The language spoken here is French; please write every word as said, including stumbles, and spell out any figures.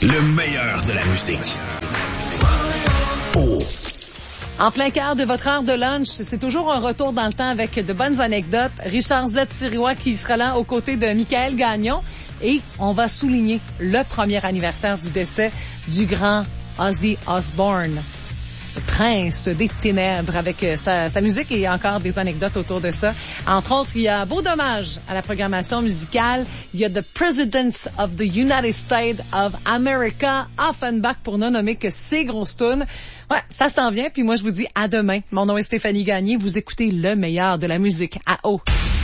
Le meilleur de la musique. Oh. En plein cœur de votre heure de lunch, c'est toujours un retour dans le temps avec de bonnes anecdotes. Richard Z. Sirois qui sera là aux côtés de Michael Gagnon. Et on va souligner le premier anniversaire du décès du grand Ozzy Osbourne. Le prince des ténèbres avec sa, sa musique et encore des anecdotes autour de ça. Entre autres, il y a beau dommage à la programmation musicale. Il y a The Presidents of the United States of America, Offenbach pour ne nommer que ces grosses tunes. Ouais, ça s'en vient. Puis moi, je vous dis à demain. Mon nom est Stéphanie Gagné. Vous écoutez le meilleur de la musique à eau.